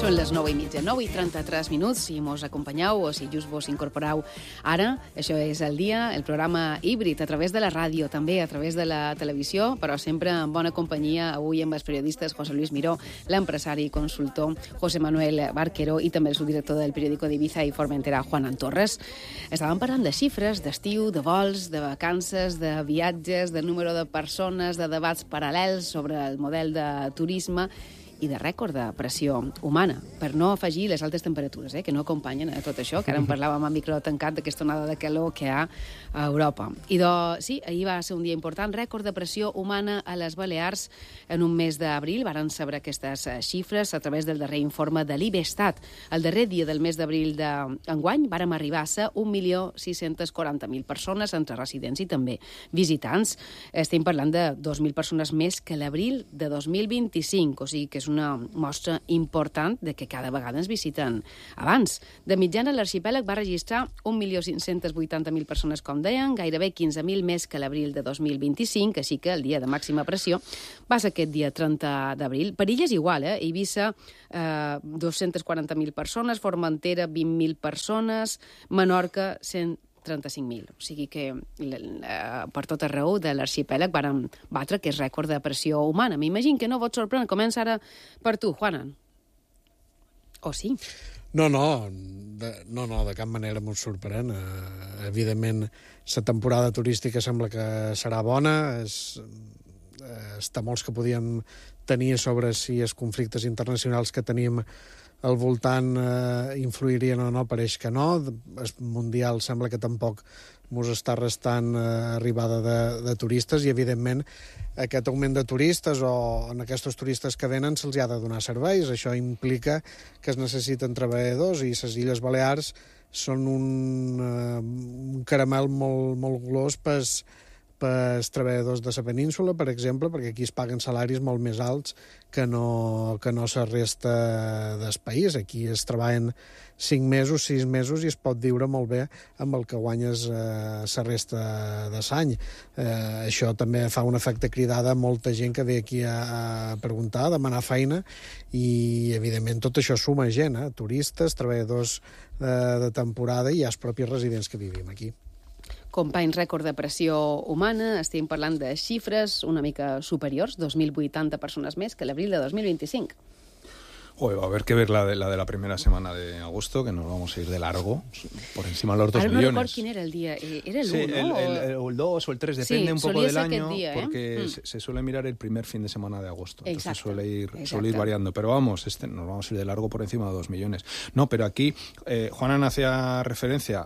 Són les 9:30, 9:33 minuts, si mos acompanyeu o si just vos incorporeu ara. Això és El Dia, el programa híbrid, a través de la ràdio, també a través de la televisió, però sempre en bona companyia, avui amb els periodistes José Luis Miró, l'empresari i consultor José Manuel Barquero i també el subdirector del periòdico d'Ibiza i Formentera, Juan Torres. Estàvem parlant de xifres, d'estiu, de vols, de vacances, de viatges, de número de persones, de debats paral·lels sobre el model de turisme i de rècord de pressió humana, per no afegir les altes temperatures, que no acompanyen a tot això, que ara en parlàvem a micro tancat d'aquesta onada de calor que hi ha a Europa. I sí, ahir va ser un dia important, rècord de pressió humana a les Balears en un mes d'abril. Varen saber aquestes xifres a través del darrer informe de l'Ibestat. El darrer dia del mes d'abril d'enguany vàrem arribar a ser 1.640.000 persones entre residents i també visitants. Estem parlant de 2.000 persones més que l'abril de 2025, o sigui que és una mostra important de que cada vegada ens visiten abans. De mitjana, l'arxipèlag va registrar 1.580.000 persones, com deien, gairebé 15.000 més que l'abril de 2025, així que el dia de màxima pressió va ser aquest dia 30 d'abril. Per illes igual, Eivissa, 240.000 persones, Formentera, 20.000 persones, Menorca, 135.000. O sigui que per tot arreu de l'arxipèlag varen batre aquest rècord de pressió humana. M'imagino que no vos sorprèn. Comença ara per tu, Juanan. O sí? No, de cap manera m'ho sorprèn. Evidentment, la temporada turística sembla que serà bona. Està molts que podíem tenir sobre si els conflictes internacionals que tenim al voltant influirien o no, pareix que no. El Mundial sembla que tampoc mos està restant arribada de turistes i, evidentment, aquest augment de turistes o en aquests turistes que venen se'ls ha de donar serveis. Això implica que es necessiten treballadors i les Illes Balears són un caramel molt glós pels treballadors de la península, per exemple, perquè aquí es paguen salaris molt més alts que no la resta del país. Aquí es treballen 5 mesos, 6 mesos i es pot viure molt bé amb el que guanyes la resta de l'any. Això també fa un efecte cridada a molta gent que ve aquí a preguntar, a demanar feina i, evidentment, tot això suma gent, turistes, treballadors de temporada i els propis residents que vivim aquí. Companys, rècord de pressió humana, estem parlant de xifres una mica superiors, 2.080 persones més que l'abril de 2025. Joder, va a haber que ver la de la primera semana de agosto, que nos vamos a ir de largo, por encima de los 2 millones. Ahora no recuerdo quién era el día, era el 1, ¿no? El 2 o el 3, depende un poco del año, día, porque se suele mirar el primer fin de semana de agosto, entonces suele ir variando, pero vamos, nos vamos a ir de largo por encima de 2 millones. No, pero aquí Juanan hacía referencia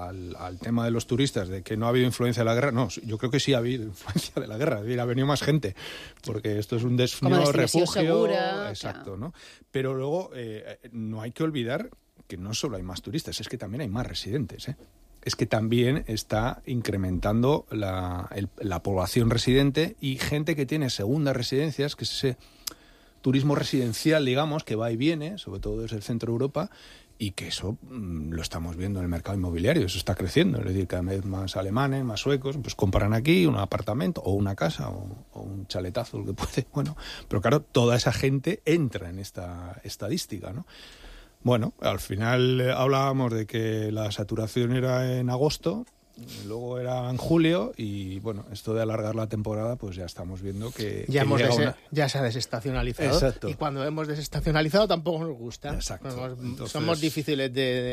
al tema de los turistas, de que no ha habido influencia de la guerra. No, yo creo que sí ha habido influencia de la guerra, es decir, ha venido más gente, porque esto es un refugio segura, exacto, ¿no? Pero luego no hay que olvidar que no solo hay más turistas, es que también hay más residentes, Es que también está incrementando la población residente y gente que tiene segundas residencias, que es ese turismo residencial, digamos, que va y viene, sobre todo desde el centro de Europa, y que eso lo estamos viendo en el mercado inmobiliario, eso está creciendo, es decir, cada vez más alemanes, más suecos, pues compran aquí un apartamento o una casa o un chaletazo, lo que puede, bueno, pero claro, toda esa gente entra en esta estadística, ¿no? Bueno, al final hablábamos de que la saturación era en agosto, luego era en julio y, bueno, esto de alargar la temporada, pues ya estamos viendo que ya se ha desestacionalizado. Exacto. Y cuando hemos desestacionalizado tampoco nos gusta. Exacto. Entonces, somos difíciles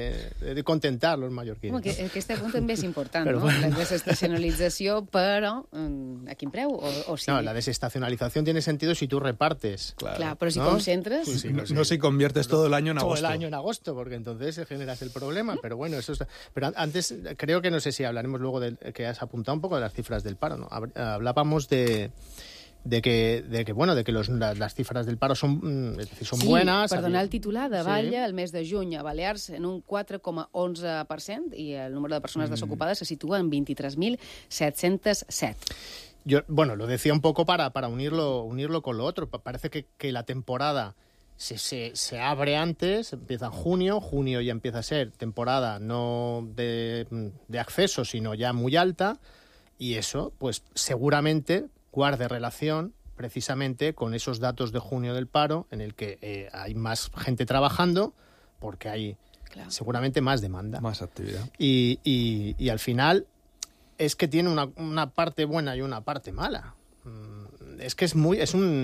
de contentar, los mallorquins. Que aquest punt també és important, no? La desestacionalització, però a quin preu? O sí? No, la desestacionalización tiene sentido si tú repartes. Claro, pero si concentres... Sí, no si conviertes todo el año en agosto. Todo el año en agosto, porque entonces generas el problema. Pero bueno, eso está... Pero antes, creo que no sé si hablaremos luego que has apuntado un poco de las cifras del paro, ¿no? Hablábamos de que las cifras del paro son buenas. Perdona, el titular de Valla, el mes de juny a Balears en un 4,11% i el número de persones desocupades se situa en 23.707. Yo, lo decía un poco para unirlo con lo otro. Parece que la temporada se abre antes, empieza en junio ya empieza a ser temporada no de acceso, sino ya muy alta, y eso, pues seguramente guarde relación precisamente con esos datos de junio del paro, en el que hay más gente trabajando, porque hay seguramente más demanda. Más actividad. Y al final es que tiene una parte buena y una parte mala. Es que yo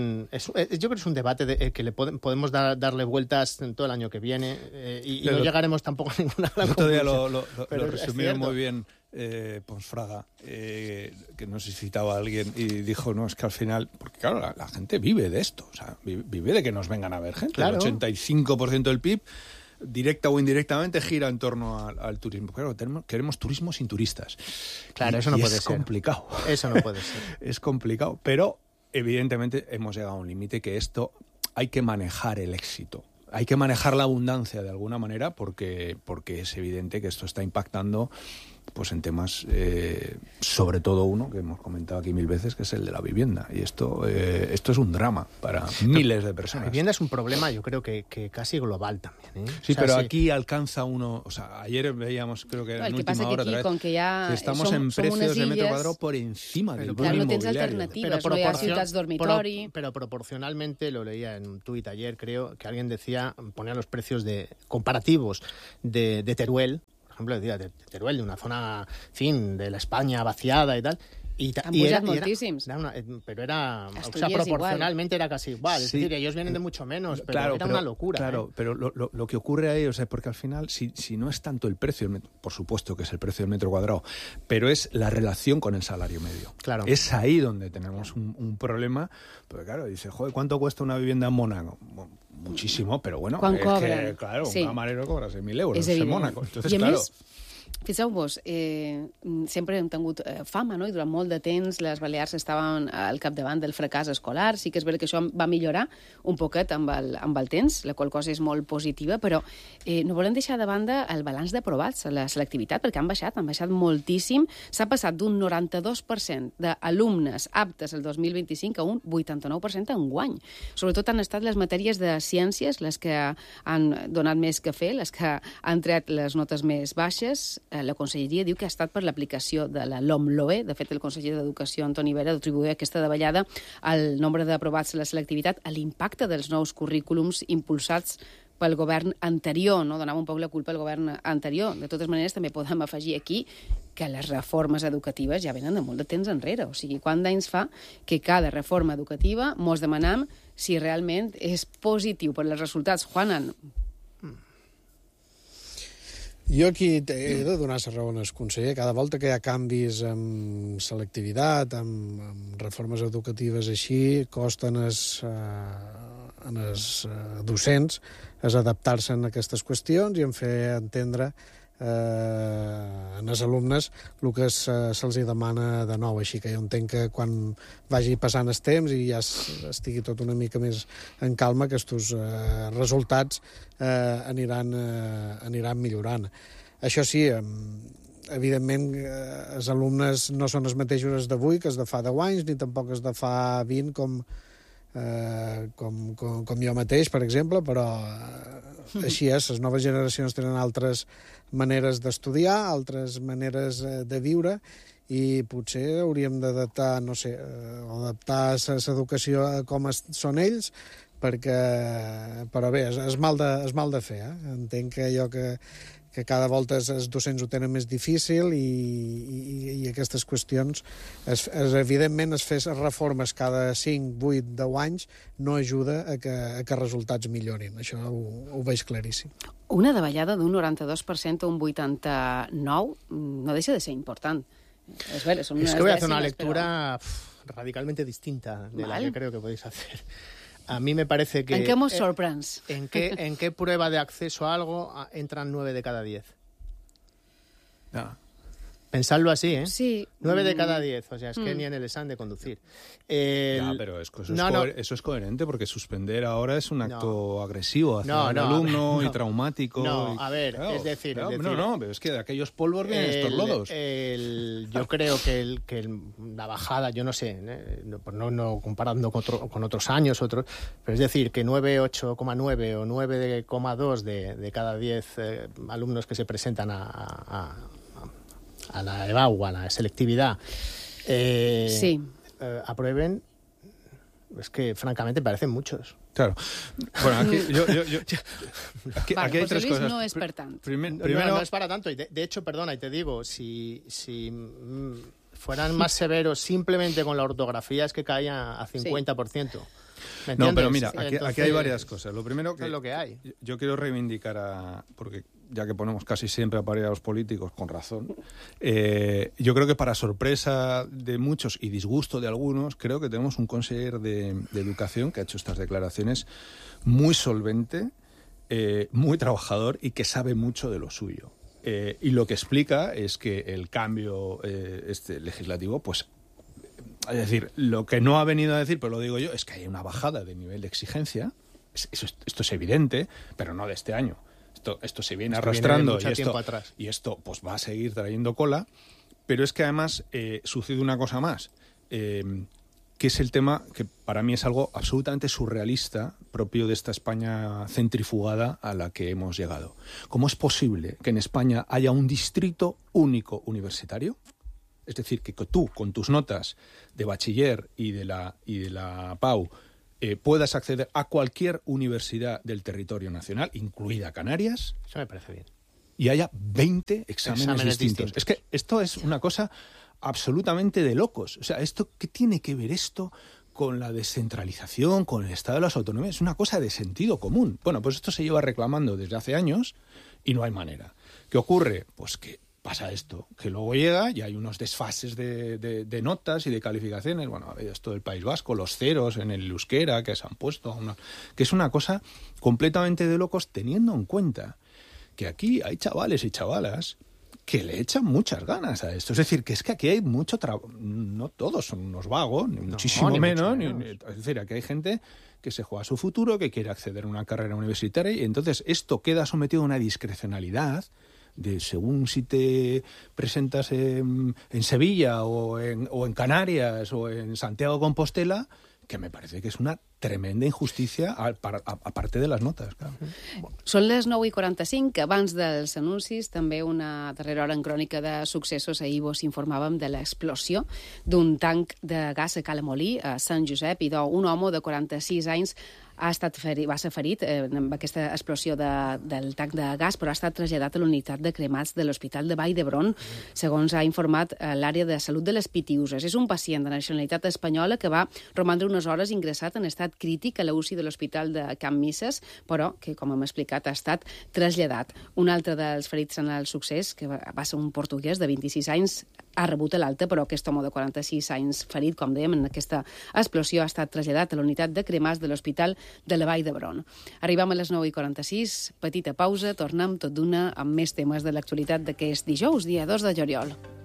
creo que es un debate que le podemos darle vueltas en todo el año que viene y no llegaremos tampoco a ninguna gran conclusión. Lo resumieron muy bien Ponsfraga, que no sé si citaba a alguien y dijo, no, es que al final, porque claro, la gente vive de esto, o sea, vive de que nos vengan a ver gente. Claro. El 85% del PIB, directa o indirectamente, gira en torno al turismo. Claro, queremos turismo sin turistas. Claro, eso no puede ser. Es complicado. Eso no puede ser. Es complicado, pero evidentemente hemos llegado a un límite que esto hay que manejar el éxito. Hay que manejar la abundancia de alguna manera porque es evidente que esto está impactando pues en temas, sobre todo uno que hemos comentado aquí 1000 veces, que es el de la vivienda. Y esto es un drama para miles de personas. La vivienda es un problema, yo creo que casi global también. Sí, pero aquí alcanza uno... O sea, ayer veíamos, creo que en última hora, que estamos en precios de metro cuadrado por encima del boom inmobiliario. No tens alternatives, no hi ha ciutats dormitori... Pero proporcionalmente, lo leía en un tuit ayer, creo, que alguien ponía los precios comparativos de Teruel, por ejemplo, decía de Teruel, de una zona, en fin, de la España vaciada y tal. Han pujat moltíssims. Pero era, o sea, proporcionalmente igual. Era casi igual. Es decir, ellos vienen de mucho menos, pero era una locura. Claro, pero lo que ocurre ahí, o sea, porque al final, si no es tanto el precio, por supuesto que es el precio del metro cuadrado, pero es la relación con el salario medio. Claro. Es ahí donde tenemos un problema. Porque claro, dice, joder, ¿cuánto cuesta una vivienda en Mónaco? Muchísimo, pero bueno, es que, claro, un camarero cobra 6.000 euros en Mónaco. Entonces, claro... Fixeu-vos, sempre hem tingut fama, no? I durant molt de temps les Balears estaven al capdavant del fracàs escolar. Sí que és veritat que això va millorar un poquet amb el temps, la qual cosa és molt positiva, però no volem deixar de banda el balanç d'aprovats a la selectivitat, perquè han baixat moltíssim. S'ha passat d'un 92% d'alumnes aptes el 2025 a un 89% enguany. Sobretot han estat les matèries de ciències les que han donat més que fer, les que han tret les notes més baixes. La Conselleria diu que ha estat per l'aplicació de la LOMLOE. De fet, el conseller d'Educació, Antoni Vera, atribuïa aquesta davallada al nombre d'aprovats a la selectivitat, a l'impacte dels nous currículums impulsats pel govern anterior, no? Donava un poc la culpa al govern anterior. De totes maneres, també podem afegir aquí que les reformes educatives ja venen de molt de temps enrere. O sigui, quant d'anys fa que cada reforma educativa mos demanam si realment és positiu per als resultats. Juanan. Jo aquí he de donar la raó al conseller. Cada volta que hi ha canvis en selectivitat, en reformes educatives així, costen als docents adaptar-se a aquestes qüestions i en fer entendre als alumnes el que se'ls demana de nou. Així que jo entenc que quan vagi passant el temps i ja estigui tot una mica més en calma, aquests resultats aniran millorant. Això sí, evidentment, els alumnes no són els mateixos d'avui que els de fa 10 anys, ni tampoc els de fa 20, com jo mateix, per exemple, però així és, les noves generacions tenen altres maneres d'estudiar, altres maneres de viure, i potser hauríem d'adaptar, no sé, adaptar l'educació a com són ells, però bé, és mal de fer, Entenc que allò que cada volta els docents ho tenen més difícil i aquestes qüestions, evidentment, es fer reformes cada 5, 8, 10 anys no ajuda a que els resultats millorin. Això ho veig claríssim. Una davallada d'un 92% a un 89% no deixa de ser important. Es que voy a hacer una lectura radicalmente distinta de la que creo que podéis hacer. A mí me parece que... ¿En qué hemos sorprendido? ¿En qué prueba de acceso a algo entran 9 de cada 10? Pensadlo así, ¿eh? Sí. 9 de cada 10, o sea, es que ni en el examen de conducir. Pero eso es coherente, porque suspender ahora es un acto agresivo hacia el alumno y traumático. A ver, claro, es decir... pero es que de aquellos polvos vienen estos lodos. Yo creo que la bajada, yo no sé, no comparando con otros años, pero es decir, que 8,9 o 9,2 de cada 10 alumnos que se presentan a la EBAU, a la selectividad, aprueben, Es que, francamente, parecen muchos. Claro. Bueno, aquí hay tres cosas. No es per tant. Primero, no es para tanto. Y de hecho, perdona, y te digo, si fueran más severos simplemente con la ortografía, es que caía a 50%. ¿Me entiendes? No, pero mira, aquí Entonces, hay varias cosas. Lo primero es lo que hay. Yo quiero reivindicar porque ya que ponemos casi siempre a parir a los políticos, con razón, yo creo que para sorpresa de muchos y disgusto de algunos, creo que tenemos un consejero de Educación que ha hecho estas declaraciones muy solvente, muy trabajador y que sabe mucho de lo suyo. Y lo que explica es que el cambio legislativo, pues, es decir, lo que no ha venido a decir, pero lo digo yo, es que hay una bajada de nivel de exigencia. Esto es evidente, pero no de este año. Esto se viene arrastrando y esto pues va a seguir trayendo cola. Pero es que además sucede una cosa más, que es el tema que para mí es algo absolutamente surrealista, propio de esta España centrifugada a la que hemos llegado. ¿Cómo es posible que en España haya un distrito único universitario? Es decir, que tú, con tus notas de bachiller y de la PAU, puedas acceder a cualquier universidad del territorio nacional, incluida Canarias. Eso me parece bien. Y haya 20 exámenes distintos. Es que esto es una cosa absolutamente de locos. O sea, ¿qué tiene que ver esto con la descentralización, con el Estado de las autonomías? Es una cosa de sentido común. Bueno, pues esto se lleva reclamando desde hace años y no hay manera. ¿Qué ocurre? Pues que pasa esto, que luego llega y hay unos desfases de notas y de calificaciones. Bueno, esto del País Vasco, los ceros en el euskera que se han puesto, que es una cosa completamente de locos, teniendo en cuenta que aquí hay chavales y chavalas que le echan muchas ganas a esto. Es decir, que aquí hay mucho trabajo. No todos son unos vagos, ni muchísimo menos. Es decir, aquí hay gente que se juega su futuro, que quiere acceder a una carrera universitaria, y entonces esto queda sometido a una discrecionalidad de según si te presentas en Sevilla o en Canarias o en Santiago de Compostela, que me parece que es una tremenda injustícia, aparte de les notes. Clar. Són les 9:45, abans dels anuncis, també una darrera hora en crònica de successos. Ahir vos informàvem de l'explosió d'un tanc de gas a Calamolí, a Sant Josep, i d'un home de 46 anys va ser ferit amb aquesta explosió del tanc de gas, però ha estat traslladat a l'unitat de cremats de l'Hospital de Vall d'Hebron, segons ha informat l'àrea de salut de les Pitiüses. És un pacient de nacionalitat espanyola que va romandre unes hores ingressat en estat crític a la UCI de l'Hospital de Can Misses, però que, com hem explicat, ha estat traslladat. Un altre dels ferits en el succés, que va ser un portuguès de 26 anys, ha rebut l'alta, però aquest home de 46 anys ferit, com dèiem, en aquesta explosió, ha estat traslladat a la unitat de cremats de l'Hospital de la Vall d'Hebron. Arribam a les 9:46, petita pausa, tornem tot d'una amb més temes de l'actualitat d'aquest dijous, dia 2 de juliol.